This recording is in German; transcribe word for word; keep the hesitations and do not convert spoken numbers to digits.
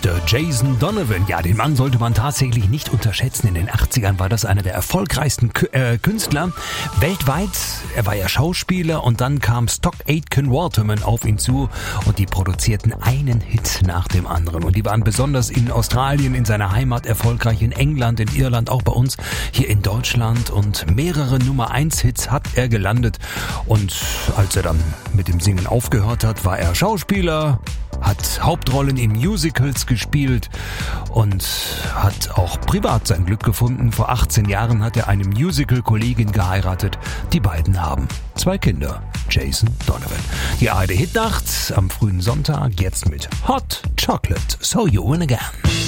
Mister Jason Donovan. Ja, den Mann sollte man tatsächlich nicht unterschätzen. In den achtzigern war das einer der erfolgreichsten K- äh, Künstler weltweit. Er war ja Schauspieler und dann kam Stock Aitken Waterman auf ihn zu und die produzierten einen Hit nach dem anderen. Und die waren besonders in Australien, in seiner Heimat erfolgreich, in England, in Irland, auch bei uns hier in Deutschland. Und mehrere Nummer eins Hits hat er gelandet. Und als er dann mit dem Singen aufgehört hat, war er Schauspieler, hat Hauptrollen in Musicals gespielt und hat auch privat sein Glück gefunden. Vor achtzehn Jahren hat er eine Musical-Kollegin geheiratet. Die beiden haben zwei Kinder. Jason Donovan. Die A R D Hitnacht am frühen Sonntag, jetzt mit Hot Chocolate. So You Win Again.